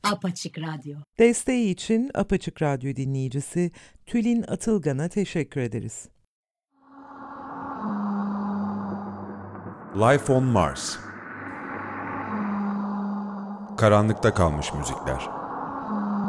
Apaçık Radyo. Desteği için Apaçık Radyo dinleyicisi Tülin Atılgan'a teşekkür ederiz. Life on Mars. Karanlıkta kalmış müzikler.